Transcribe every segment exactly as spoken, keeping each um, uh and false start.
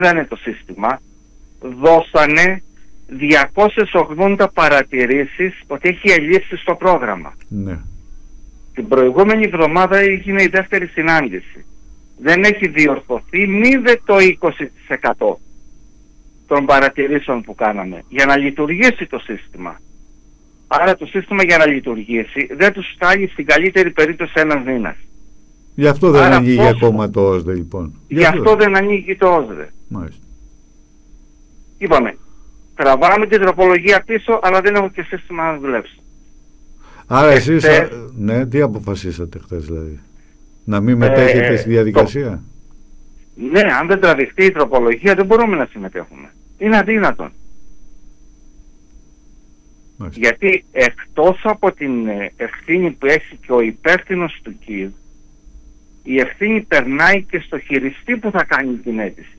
είναι το σύστημα, δώσανε διακόσιες ογδόντα παρατηρήσεις ότι έχει ελλείψεις στο πρόγραμμα. Ναι. Την προηγούμενη εβδομάδα έγινε η δεύτερη συνάντηση. Δεν έχει διορθωθεί μήδε το είκοσι τοις εκατό των παρατηρήσεων που κάναμε για να λειτουργήσει το σύστημα. Άρα το σύστημα για να λειτουργήσει δεν τους φτάνει στην καλύτερη περίπτωση ένας μήνας. Γι' αυτό δεν Άρα ανοίγει πώς... ακόμα το ΟΣΔΕ λοιπόν. Γι' αυτό, αυτό δεν ανοίγει το ΟΣΔΕ. Μάλιστα. Είπαμε, τραβάμε την τροπολογία πίσω, αλλά δεν έχω και σύστημα να δουλέψει. Άρα εσείς, χτες... ναι, τι αποφασίσατε χθες δηλαδή? Να μην μετέχετε ε, στη διαδικασία? Το... Ναι, αν δεν τραβηχτεί η τροπολογία δεν μπορούμε να συμμετέχουμε. Είναι αδύνατον. Μάλιστα. Γιατί εκτός από την ευθύνη που έχει και ο υπεύθυνος του ΚΙΔ, η ευθύνη περνάει και στο χειριστή που θα κάνει την αίτηση.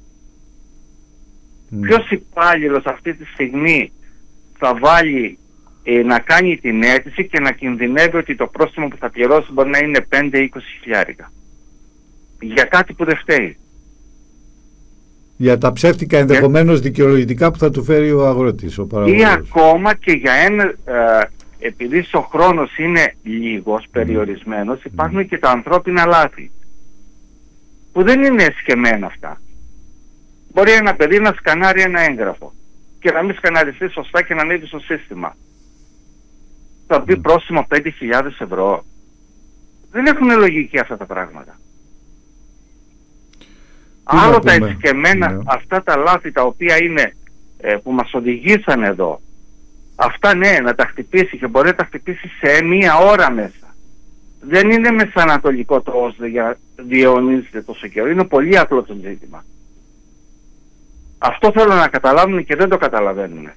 Mm. Ποιος υπάλληλος αυτή τη στιγμή θα βάλει ε, να κάνει την αίτηση και να κινδυνεύει ότι το πρόστιμο που θα πληρώσει μπορεί να είναι πέντε με είκοσι χιλιάρικα για κάτι που δεν φταίει. Για τα ψεύτικα ενδεχομένως για... δικαιολογητικά που θα του φέρει ο αγρότης, ο παραγωγός. Ή ακόμα και για ένα, ε, επειδή ο χρόνος είναι λίγος, mm. περιορισμένος, υπάρχουν mm. και τα ανθρώπινα λάθη που δεν είναι εσκεμμένα αυτά. Μπορεί ένα παιδί να σκανάρει ένα έγγραφο και να μην σκαναριστεί σωστά και να ανέβει στο σύστημα. Θα μπει mm. πρόστιμο πέντε χιλιάδες ευρώ. Δεν έχουν λογική αυτά τα πράγματα. Τι Άλλο τα εσκεμμένα, yeah. αυτά τα λάθη τα οποία είναι ε, που μας οδηγήσαν εδώ, αυτά ναι, να τα χτυπήσει και μπορεί να τα χτυπήσει σε μία ώρα μέσα. Δεν είναι μεσανατολικό το ΟΣΔΕ για να διαιωνίζεται τόσο καιρό. Είναι πολύ απλό το ζήτημα. Αυτό θέλω να καταλάβουν και δεν το καταλαβαίνουν.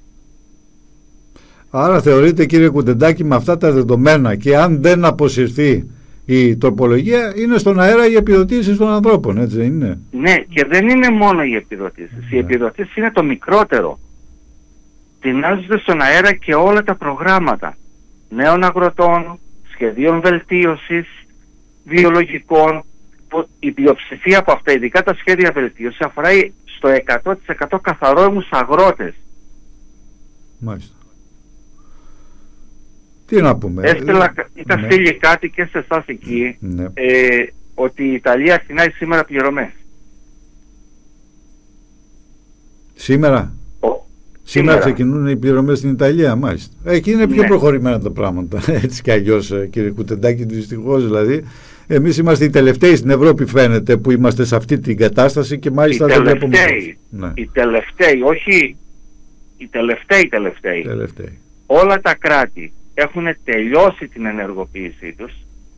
Άρα θεωρείτε, κύριε Κουτεντάκη, με αυτά τα δεδομένα και αν δεν αποσυρθεί η τροπολογία, είναι στον αέρα οι επιδοτήσεις των ανθρώπων, έτσι δεν είναι? Ναι, και δεν είναι μόνο οι επιδοτήσεις. Yeah. Οι επιδοτήσεις είναι το μικρότερο. Τεινάζονται στον αέρα και όλα τα προγράμματα νέων αγροτών, σχεδίων βελτίωσης, βιολογικών. Η πλειοψηφία από αυτά, ειδικά τα σχέδια βελτίωσης, αφορά στο εκατό τοις εκατό καθαρόιμους αγρότες. Μάλιστα. Τι να πούμε. Έστειλα, είχα ναι. στείλει κάτι και σε εσάς εκεί, ναι. ε, ότι η Ιταλία αρχινάει σήμερα πληρωμές. Σήμερα? Ο, σήμερα, σήμερα ξεκινούν οι πληρωμές στην Ιταλία, μάλιστα. Εκεί είναι πιο ναι. προχωρημένα τα πράγματα, έτσι κι αλλιώς, κύριε Κουτεντάκη, δυστυχώς δηλαδή. Εμείς είμαστε οι τελευταίοι στην Ευρώπη, φαίνεται, που είμαστε σε αυτή την κατάσταση και μάλιστα οι δεν βλέπουμε. Ναι. Οι τελευταίοι, όχι οι τελευταίοι τελευταίοι. τελευταίοι. Όλα τα κράτη έχουν τελειώσει την ενεργοποίησή τους.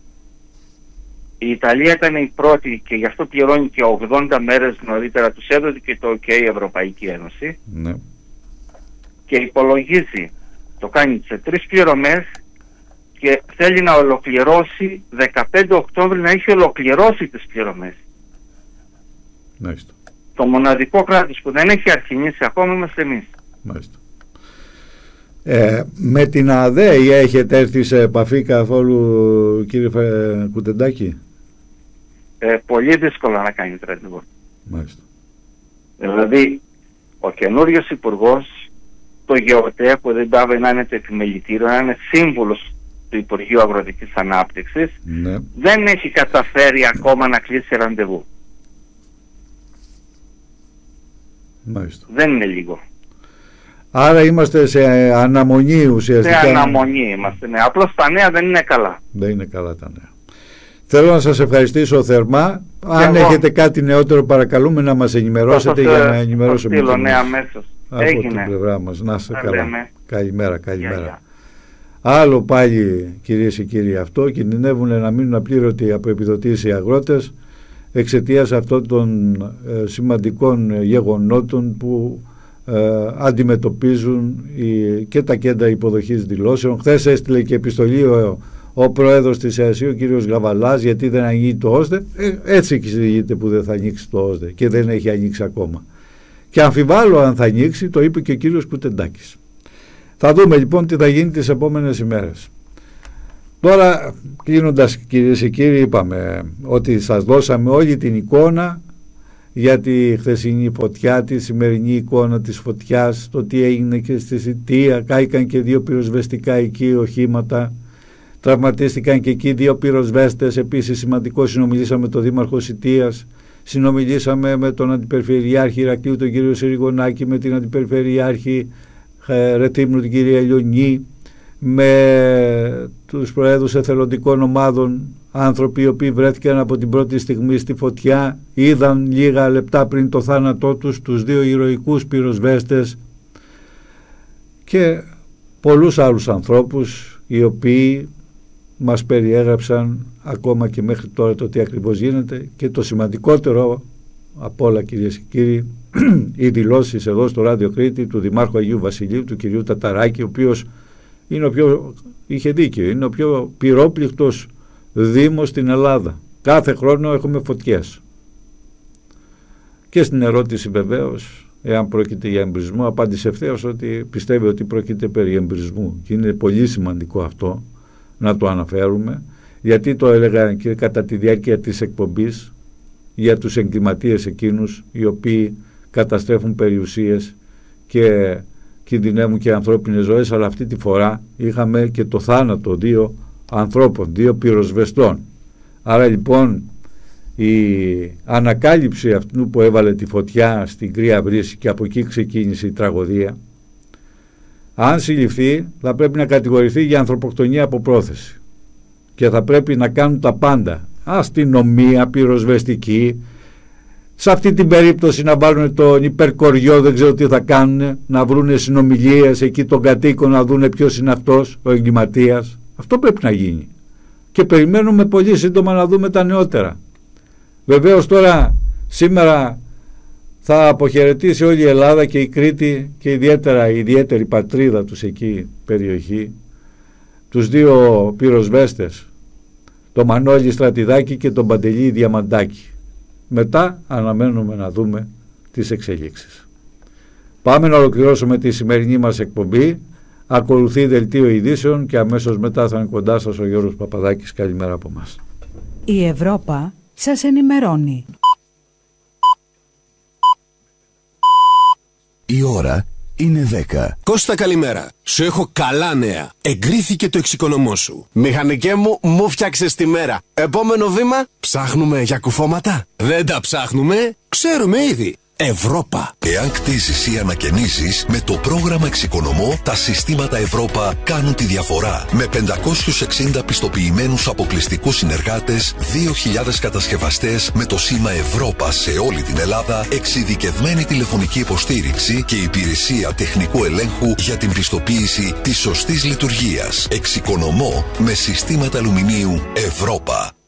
Η Ιταλία ήταν η πρώτη και γι' αυτό πληρώνει και ογδόντα μέρες νωρίτερα, τους έδωσε και το OK η Ευρωπαϊκή Ένωση. Ναι. Και υπολογίζει, το κάνει σε τρεις πληρωμές και θέλει να ολοκληρώσει δεκαπέντε Οκτώβρη, να έχει ολοκληρώσει τις πληρωμές. Μάλιστα. Το μοναδικό κράτος που δεν έχει αρχινήσει ακόμα είμαστε εμείς. Μάλιστα. Ε, με την ΑΔΕ έχετε έρθει σε επαφή καθόλου, κύριε Κουτεντάκη? Ε, πολύ δύσκολα να κάνει τρέντιγο. Μάλιστα. Δηλαδή, ο καινούριος υπουργός, το ΓΕΟΤΕ, που δεν πάβει να είναι το επιμελητήριο, να είναι σύμβουλος του Υπουργείου Αγροτικής Ανάπτυξης, ναι. δεν έχει καταφέρει ακόμα να κλείσει ραντεβού. Μάλιστα. Δεν είναι λίγο. Άρα είμαστε σε αναμονή ουσιαστικά. Σε αναμονή είμαστε, ναι. Απλώς τα νέα δεν είναι καλά. Δεν είναι καλά τα νέα. Θέλω να σας ευχαριστήσω θερμά. Και αν εγώ. έχετε κάτι νεότερο, παρακαλούμε να μας ενημερώσετε για να ενημερώσουμε. Θα στείλω νέα αμέσως. Από Έγινε. την πλευρά μας. Να είστε καλά. Λέμε. Καλημέρα, καλημέρα. Για, για. Άλλο πάλι, κυρίες και κύριοι, αυτό. Κινδυνεύουν να μείνουν απλήρωτοι από επιδοτήσεις οι αγρότες εξαιτίας αυτών των ε, σημαντικών γεγονότων που Ε, αντιμετωπίζουν οι, και τα κέντρα υποδοχής δηλώσεων. Χθες έστειλε και επιστολή ο, ο πρόεδρος της ΕΑΣΥ, ο κύριος Γαβαλάς, γιατί δεν ανοίγει το ΟΣΔΕ. Ε, έτσι εξηγείται που δεν θα ανοίξει το ΟΣΔΕ και δεν έχει ανοίξει ακόμα. Και αμφιβάλλω αν θα ανοίξει, το είπε και ο κύριος Κουτεντάκης. Θα δούμε λοιπόν τι θα γίνει τις επόμενες ημέρες. Τώρα, κλείνοντας, κυρίες και κύριοι, είπαμε ότι σας δώσαμε όλη την εικόνα για τη χθεσινή φωτιά, τη σημερινή εικόνα της φωτιάς, το τι έγινε και στη Σιτία. Κάηκαν και δύο πυροσβεστικά εκεί οχήματα, τραυματίστηκαν και εκεί δύο πυροσβέστες. Επίσης σημαντικό, συνομιλήσαμε με τον Δήμαρχο Σιτίας, συνομιλήσαμε με τον Αντιπεριφερειάρχη Ηρακλείου τον κύριο Συριγονάκη, με την Αντιπεριφερειάρχη Ρεθύμνου την κυρία Λιονή, με τους προέδρους εθελοντικών ομάδων, άνθρωποι οι οποίοι βρέθηκαν από την πρώτη στιγμή στη φωτιά, είδαν λίγα λεπτά πριν το θάνατό τους τους δύο ηρωικούς πυροσβέστες και πολλούς άλλους ανθρώπους οι οποίοι μας περιέγραψαν ακόμα και μέχρι τώρα το τι ακριβώς γίνεται. Και το σημαντικότερο από όλα, κυρίες και κύριοι, οι δηλώσεις εδώ στο Ράδιο Κρήτη του Δημάρχου Αγίου Βασιλείου, του κυρίου Ταταράκη, ο οποίος είναι ο πιο, είχε δίκιο, είναι ο πιο πυρόπληκτος δήμος στην Ελλάδα. Κάθε χρόνο έχουμε φωτιές. Και στην ερώτηση βεβαίως, εάν πρόκειται για εμπρισμό, απάντησε ευθέως ότι πιστεύει ότι πρόκειται περί εμπρισμού. Και είναι πολύ σημαντικό αυτό να το αναφέρουμε, γιατί το έλεγα και κατά τη διάρκεια της εκπομπής για τους εγκληματίες εκείνους οι οποίοι καταστρέφουν περιουσίες και κινδυνεύουν και ανθρώπινες ζωές, αλλά αυτή τη φορά είχαμε και το θάνατο δύο ανθρώπων, δύο πυροσβεστών. Άρα λοιπόν η ανακάλυψη αυτού που έβαλε τη φωτιά στην Κρύα Βρύση, και από εκεί ξεκίνησε η τραγωδία, αν συλληφθεί θα πρέπει να κατηγορηθεί για ανθρωποκτονία από πρόθεση και θα πρέπει να κάνουν τα πάντα, αστυνομία, πυροσβεστική, σε αυτή την περίπτωση να βάλουν τον υπερκοριό, δεν ξέρω τι θα κάνουν, να βρουν συνομιλίες εκεί τον κατοίκο, να δουν ποιος είναι αυτός ο εγκληματίας. Αυτό πρέπει να γίνει και περιμένουμε πολύ σύντομα να δούμε τα νεότερα. Βεβαίως τώρα σήμερα θα αποχαιρετήσει όλη η Ελλάδα και η Κρήτη και ιδιαίτερα η ιδιαίτερη πατρίδα τους εκεί περιοχή, τους δύο πυροσβέστες, τον Μανώλη Στρατιδάκη και τον Παντελή Διαμαντάκη. Μετά αναμένουμε να δούμε τις εξελίξεις. Πάμε να ολοκληρώσουμε τη σημερινή μας εκπομπή. Ακολουθεί δελτίο ειδήσεων και αμέσως μετά θα είναι κοντά σας ο Γιώργος Παπαδάκης. Καλημέρα από μας. Η Ευρώπα σας ενημερώνει. Η ώρα είναι δέκα. Κώστα, καλημέρα. Σου έχω καλά νέα. Εγκρίθηκε το εξοικονομώ σου. Μηχανικέ μου, μου φτιάξες τη μέρα. Επόμενο βήμα, ψάχνουμε για κουφώματα. Δεν τα ψάχνουμε, ξέρουμε ήδη. Ευρώπα. Εάν κτίζεις ή ανακαινίζεις, με το πρόγραμμα Εξοικονομώ, τα συστήματα Ευρώπα κάνουν τη διαφορά. Με πεντακόσιους εξήντα πιστοποιημένους αποκλειστικούς συνεργάτες, δύο χιλιάδες κατασκευαστές με το σήμα Ευρώπα σε όλη την Ελλάδα, εξειδικευμένη τηλεφωνική υποστήριξη και υπηρεσία τεχνικού ελέγχου για την πιστοποίηση της σωστής λειτουργίας. Εξοικονομώ με συστήματα αλουμινίου Ευρώπα.